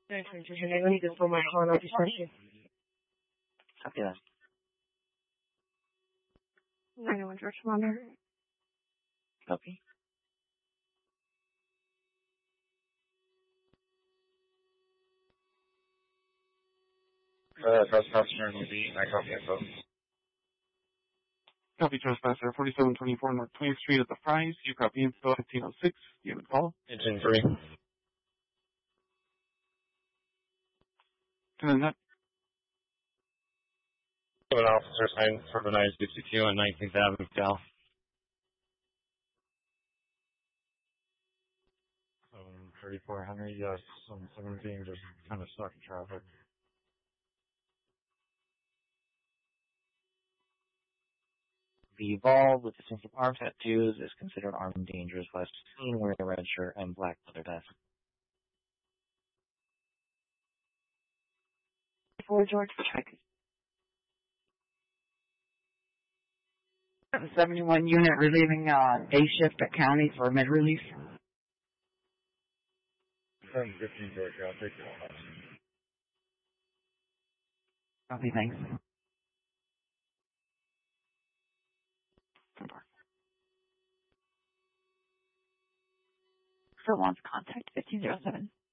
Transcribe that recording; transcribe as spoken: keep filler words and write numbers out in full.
nine twenty-two Henry, let me just pull my call and I'll be sent you. Copy that. nine oh one George Commander. Copy. Uh, trespasser will be, I copy info. Copy trespasser, forty-seven twenty-four North twentieth Street at the Fry's. You copy info fifteen oh six. You have a call. Engine three. And then that. An officer signed for the nine sixty-two on nineteenth Avenue, Cal. Um, thirty-four Henry, yes, some seventeen, just kind of stuck in traffic. The Evolve with distinctive arm tattoos is considered armed and dangerous west seen wearing a red shirt and black leather vest. For George, check. seventy-one unit relieving uh, day shift at county for mid-release. seven fifteen George, I'll take it. Copy, thanks. For launch contact fifteen oh seven.